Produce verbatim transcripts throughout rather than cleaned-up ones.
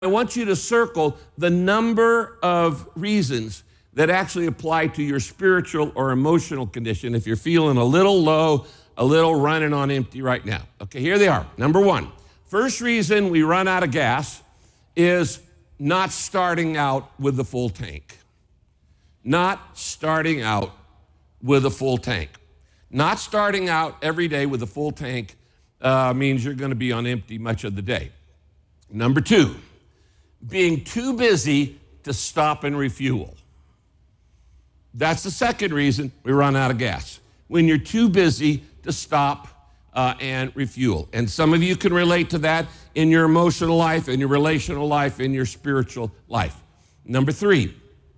I want you to circle the number of reasons that actually apply to your spiritual or emotional condition if you're feeling a little low, a little running on empty right now. Okay, here they are. Number one, first reason we run out of gas is not starting out with the full tank. Not starting out with a full tank. Not starting out every day with a full tank uh, means you're going to be on empty much of the day. Number two, being too busy to stop and refuel. That's the second reason we run out of gas, when you're too busy to stop uh, and refuel. And some of you can relate to that in your emotional life, in your relational life, in your spiritual life. Number three,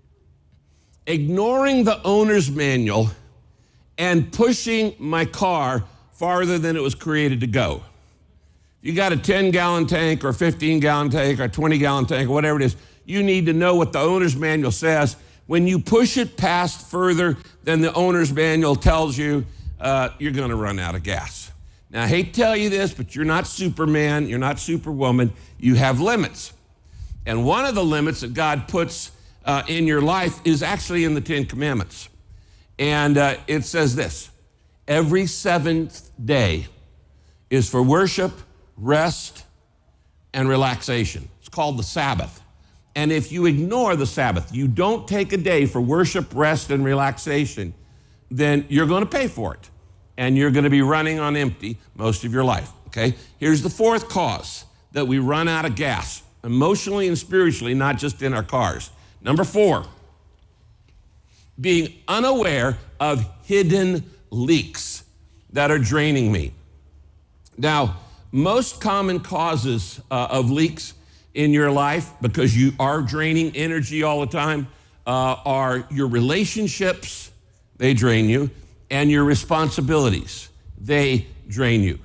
ignoring the owner's manual and pushing my car farther than it was created to go. You got a ten-gallon tank or fifteen-gallon tank or twenty-gallon tank or whatever it is, you need to know what the owner's manual says. When you push it past further than the owner's manual tells you, uh, you're going to run out of gas. Now, I hate to tell you this, but you're not Superman, you're not Superwoman. You have limits. And one of the limits that God puts uh, in your life is actually in the Ten Commandments. And uh, it says this: every seventh day is for worship, rest, and relaxation. It's called the Sabbath. And if you ignore the Sabbath, you don't take a day for worship, rest, and relaxation, then you're going to pay for it. And you're going to be running on empty most of your life, okay? Here's the fourth cause that we run out of gas, emotionally and spiritually, not just in our cars. Number four, being unaware of hidden leaks that are draining me. Now, most common causes uh, of leaks in your life, because you are draining energy all the time, uh, are your relationships, they drain you, and your responsibilities, they drain you.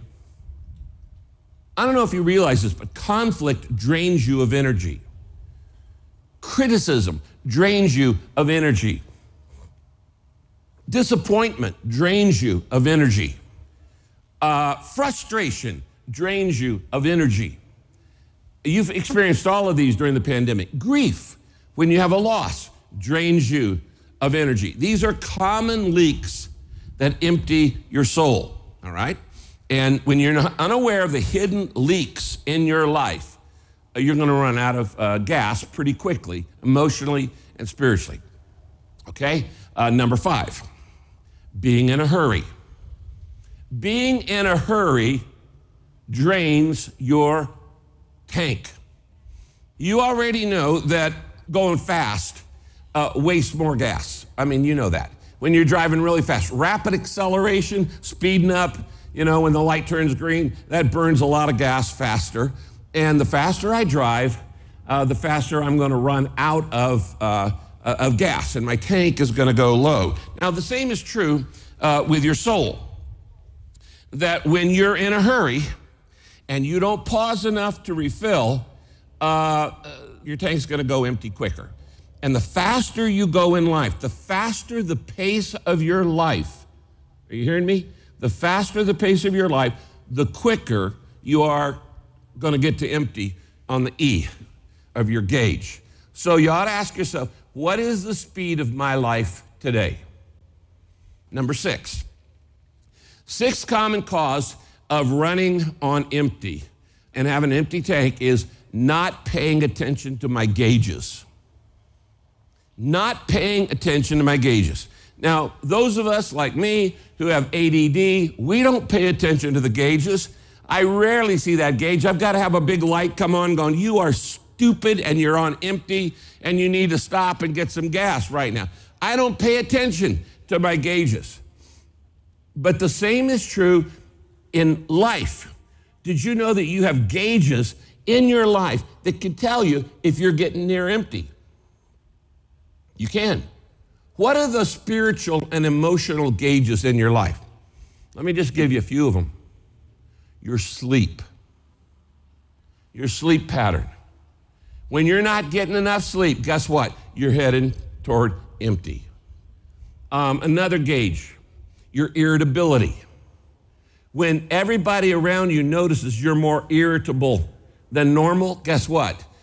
I don't know if you realize this, but conflict drains you of energy. Criticism drains you of energy. Disappointment drains you of energy. Uh, frustration drains you of energy. You've experienced all of these during the pandemic. Grief, when you have a loss, drains you of energy. These are common leaks that empty your soul, all right? And when you're unaware of the hidden leaks in your life, you're going to run out of uh, gas pretty quickly, emotionally and spiritually. Okay? Uh, number five, being in a hurry. Being in a hurry drains your tank. You already know that going fast uh, wastes more gas. I mean, you know that. When you're driving really fast, rapid acceleration, speeding up, you know, when the light turns green, that burns a lot of gas faster. And the faster I drive, uh, the faster I'm going to run out of, uh, of gas, and my tank is going to go low. Now, the same is true uh, with your soul. That when you're in a hurry and you don't pause enough to refill, uh, uh, your tank's going to go empty quicker. And the faster you go in life, the faster the pace of your life, are you hearing me? The faster the pace of your life, the quicker you are going to get to empty on the E of your gauge. So you ought to ask yourself, what is the speed of my life today? Number six. Sixth common cause of running on empty and having an empty tank is not paying attention to my gauges. Not paying attention to my gauges. Now, those of us like me who have A D D, we don't pay attention to the gauges. I rarely see that gauge. I've got to have a big light come on going, you are stupid and you're on empty and you need to stop and get some gas right now. I don't pay attention to my gauges. But the same is true in life. Did you know that you have gauges in your life that can tell you if you're getting near empty? You can. What are the spiritual and emotional gauges in your life? Let me just give you a few of them. Your sleep. Your sleep pattern. When you're not getting enough sleep, guess what? You're heading toward empty. Um, another gauge, your irritability. When everybody around you notices you're more irritable than normal, guess what?